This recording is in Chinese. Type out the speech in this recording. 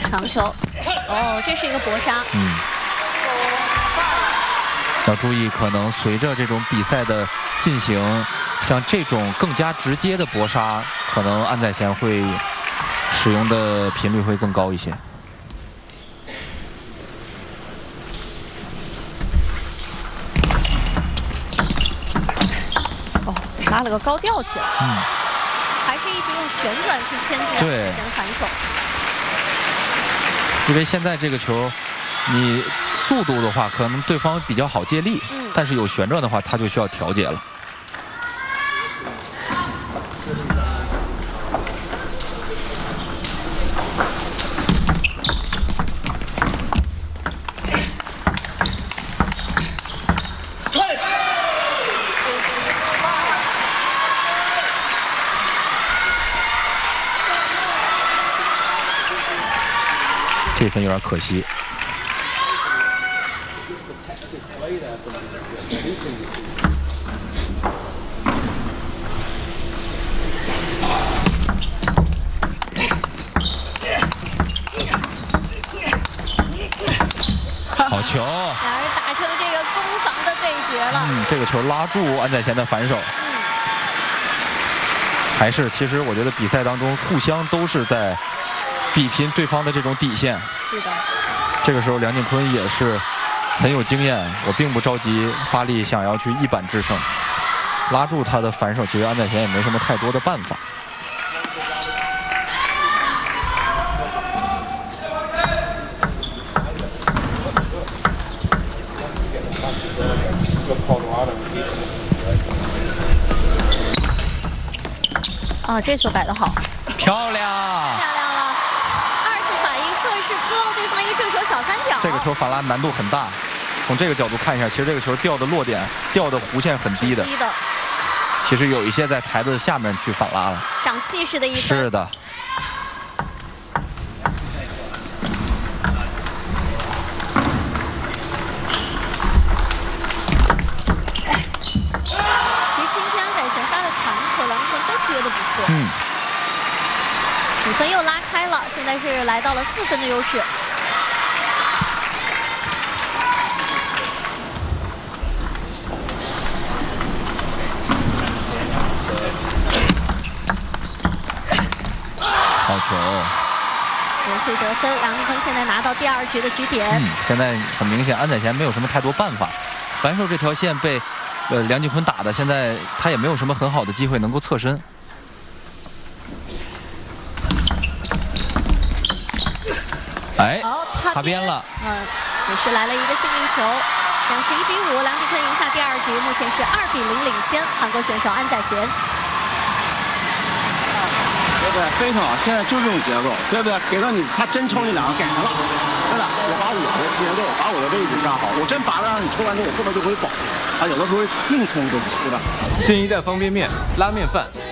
长球，哦，这是一个搏杀。 要注意，可能随着这种比赛的进行，像这种更加直接的搏杀，可能安宰贤会使用的频率会更高一些。 哦，拉了个高吊起来。还是一直用旋转去牵制安宰贤反手。 因为现在这个球，你速度的话，可能对方比较好借力，但是有旋转的话，他就需要调节了。这分有点可惜。好球！ 俩人打成这个攻防的对决了。 这个球拉住安宰贤的反手。还是，其实我觉得比赛当中互相都是在比拼对方的这种底线。 是的。 这个时候梁靖昆也是很有经验，我并不着急发力，想要去一板制胜，拉住他的反手，其实安宰贤也没什么太多的办法。 啊，这球摆得好， 漂亮！ 漂亮了，2次反应顺势割了对方一个正手小三角。 这个球反拉难度很大，从这个角度看一下，其实这个球掉的落点、掉的弧线很低的。 低的。 其实有一些在台子下面去反拉了。 长气势的一分。 是的。 接得不错，5分又拉开了，现在是来到了4分的优势。 好球！ 连续得分，梁靖昆现在拿到第2局的局点。 现在很明显，安宰贤没有什么太多办法，反手这条线被梁靖昆打的，现在他也没有什么很好的机会能够侧身。哎，擦边了。 也是来了一个幸运球。现在是1比5，梁靖昆赢下第2局，目前是2比0领先韩国选手安宰贤。 对，非常好，现在就这种节奏，对不对？给到你，他真冲你2个给他了，对吧？我把我的节奏，把我的位置站好，我真拔了让你抽完之后，我后面就会保。有的时候硬冲就对吧？ 新一代方便面、拉面饭、